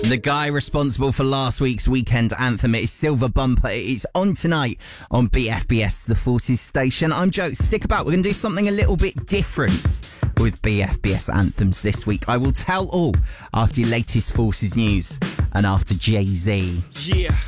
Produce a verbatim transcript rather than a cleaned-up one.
The guy responsible for last week's weekend anthem, it is Silver Bumper. It is on tonight on B F B S, the Forces station. I'm Joe. Stick about. We're going to do something a little bit different with B F B S anthems this week. I will tell all after your latest Forces news and after Jay-Z. Yeah.